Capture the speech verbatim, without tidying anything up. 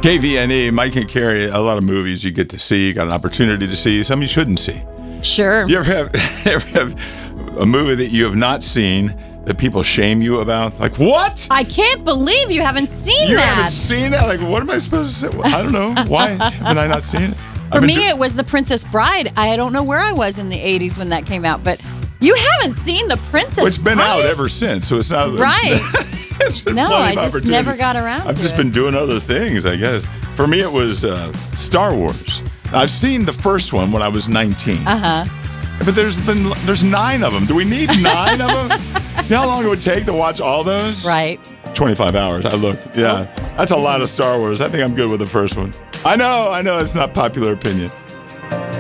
K V N E, Mike and Carrie, a lot of movies you get to see, you got an opportunity to see, some you shouldn't see. Sure. You ever have, ever have a movie that you have not seen that people shame you about? Like, what? I can't believe you haven't seen You that. haven't seen it? Like, what am I supposed to say? I don't know. Why haven't I not seen it? For me, do- it was The Princess Bride. I don't know where I was in the eighties when that came out, but you haven't seen The Princess well, it's been Bride? out ever since, so it's not... Right. It's been no, I just opportunity. never got around I've to just it. been doing other things, I guess. For me, it was uh, Star Wars. I've seen the first one when I was nineteen. Uh-huh. But there's been there's nine of them. Do we need nine of them? You know how long it would take to watch all those? Right. twenty-five hours. I looked. Yeah. That's a lot of Star Wars. I think I'm good with the first one. I know. I know. It's not popular opinion.